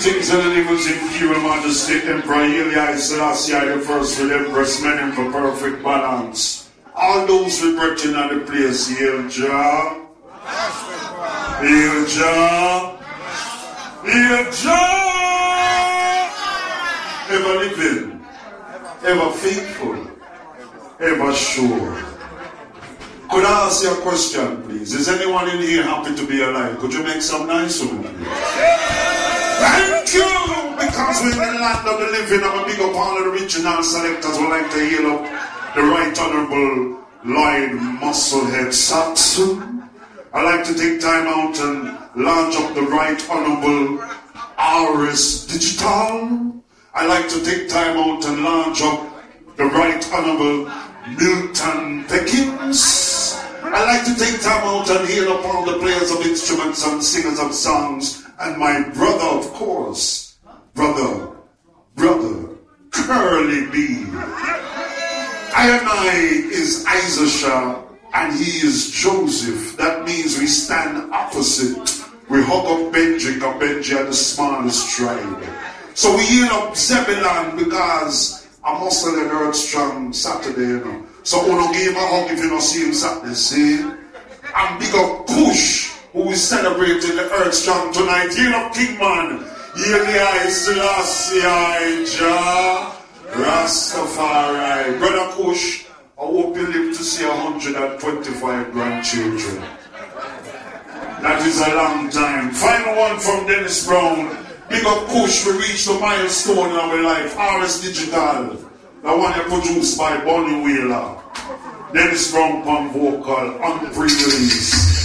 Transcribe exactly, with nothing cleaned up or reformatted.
Greetings and endeavors in Imperial Majesty, Emperor Haile Selassie the First with Empress Menem for perfect balance. All those with brethren at the place, Hail Jah. Hail Jah. Hail Jah. Ever living, ever faithful, ever sure. Could I ask you a question, please? Is anyone in here happy to be alive? Could you make some nice one, please? Thank you! Because we're in the land of the living, I'm a big up all of the original selectors who like to heal up the Right Honorable Lloyd Musclehead Saxon. I like to take time out and launch up the Right Honorable R S Digital. I like to take time out and launch up the Right Honorable Milton Pickens. I like to take time out and heal up all the players of instruments and singers of songs. And my brother, of course, brother, brother, Curly B. I and I is Isaiah and he is Joseph. That means we stand opposite. We hug up Benji, because Benji are the smallest tribe. So we heal up Zebulon because I must have heard strong Saturday, you know. So we don't give him a hug if you don't see him Saturday, see? And big up Kush, who is celebrating the Earth Strong tonight. Heal up Kingman. Heal the eyes, Selassie, Jah, Rastafari. Brother Kush, I hope you live to see one hundred twenty-five grandchildren. That is a long time. Final one from Dennis Brown. Big up Kush, we reached the milestone in our life. R S Digital. The one you produced by Bonnie Wheeler. Dennis Brown on vocal, on pre-release.